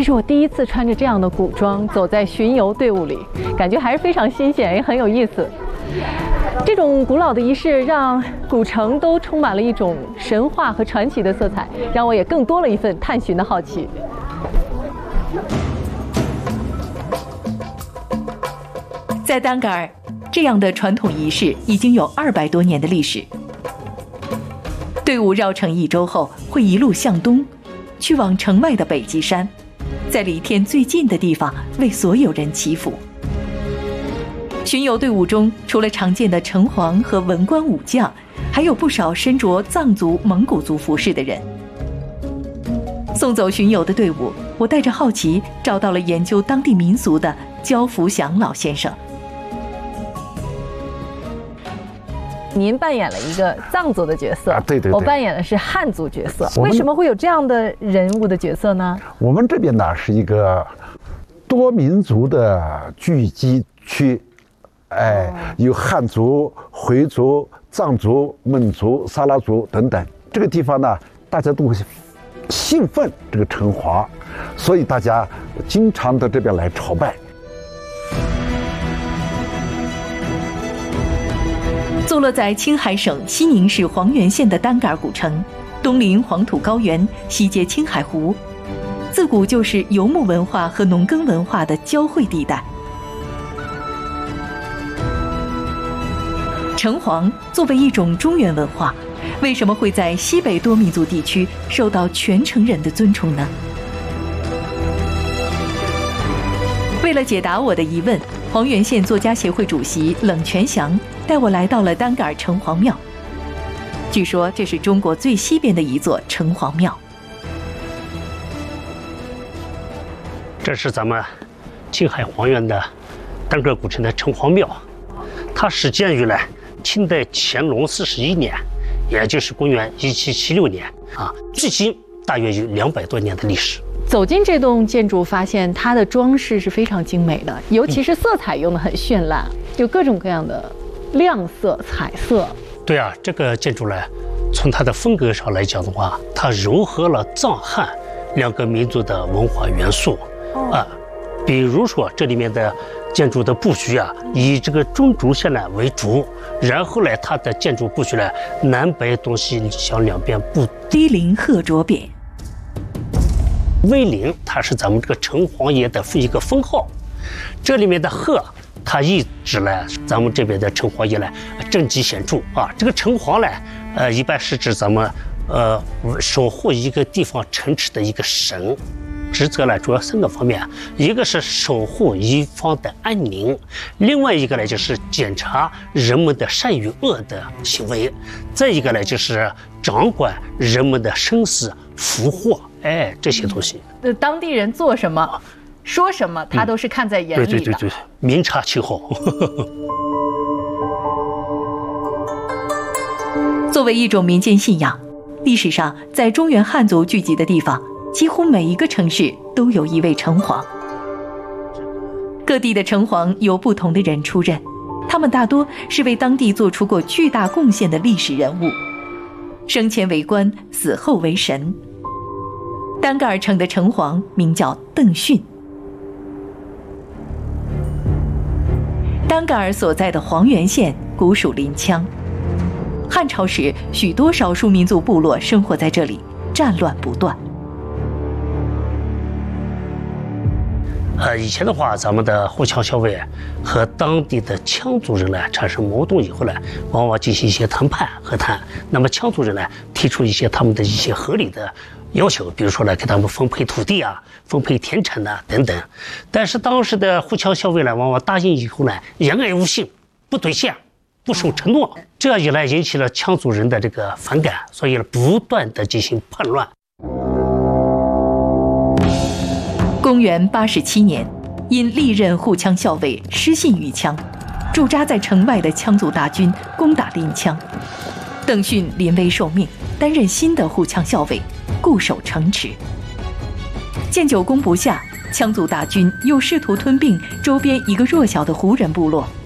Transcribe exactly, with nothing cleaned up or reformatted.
这是我第一次穿着这样的古装走在巡游队伍里，感觉还是非常新鲜，也很有意思。这种古老的仪式让古城都充满了一种神话和传奇的色彩，让我也更多了一份探寻的好奇。 在丹格尔，这样的传统仪式已经有二百多年的历史。队伍绕城一周后，会一路向东，去往城外的北极山，在离天最近的地方为所有人祈福。巡游队伍中，除了常见的城隍和文官武将，还有不少身着藏族、蒙古族服饰的人。送走巡游的队伍，我带着好奇找到了研究当地民俗的焦福祥老先生。 您扮演了一个藏族的角色， 啊，对对对， 我扮演的是汉族角色。为什么会有这样的人物的角色呢？ 我们这边呢是一个多民族的聚集区，哎，哦、有汉族、回族、藏族、蒙族、撒拉族等等。这个地方呢，大家都会信奉这个城隍，所以大家经常到这边来朝拜。 坐落在青海省西宁市黄原县的丹格尔古城，东临黄土高原，西接青海湖，自古就是游牧文化和农耕文化的交汇地带。城隍作为一种中原文化，为什么会在西北多民族地区受到全城人的尊崇呢？为了解答我的疑问，黄原县作家协会主席冷全祥带我来到了丹格尔城隍庙。据说这是中国最西边的一座城隍庙。 这是咱们青海黄原的丹格尔古城的城隍庙，它始建于呢清代乾隆四十一年，也就是公元一七七六年啊，距今大约有两百多年的历史。 走进这栋建筑，发现它的装饰是非常精美的，尤其是色彩用得很绚烂，有各种各样的亮色、彩色。 对啊，这个建筑呢，从它的风格上来讲的话，它糅合了藏汉两个民族的文化元素、哦、啊，比如说这里面的建筑的布局啊，以这个中轴线呢为主，然后呢，它的建筑布局呢，南北东西向两边不低临鹤卓匾。 威灵，它是咱们这个城隍爷的一个封号，这里面的鹤，它意指呢咱们这边的城隍爷呢政绩显著啊。这个城隍呢，呃，一般是指咱们呃守护一个地方城池的一个神，职责呢主要三个方面，一个是守护一方的安宁，另外一个呢就是检查人们的善与恶的行为，再一个呢就是掌管人们的生死福祸。哎，这些东西， 呃，当地人做什么、说什么，他都是看在眼里的。 对对对对，明察秋毫。 作为一种民间信仰，历史上在中原汉族聚集的地方，几乎每一个城市都有一位城隍。各地的城隍由不同的人出任，他们大多是为当地做出过巨大贡献的历史人物，生前为官，死后为神。丹格尔城的城隍名叫邓训。丹格尔所在的黄原县古属临羌，汉朝时许多少数民族部落生活在这里，战乱不断。 呃，以前的话，咱们的护羌校尉和当地的羌族人呢产生矛盾以后呢，往往进行一些谈判和谈。那么羌族人呢提出一些他们的一些合理的要求，比如说呢给他们分配土地啊、分配田产呐、啊、等等。但是当时的护羌校尉呢，往往答应以后呢言而无信，不兑现，不守承诺，这样一来引起了羌族人的这个反感，所以呢不断的进行叛乱。 公元八十七年，因历任护羌校尉失信于羌，驻扎在城外的羌族大军攻打临羌，邓训临危受命，担任新的护羌校尉，固守城池。见久攻不下，羌族大军又试图吞并周边一个弱小的胡人部落，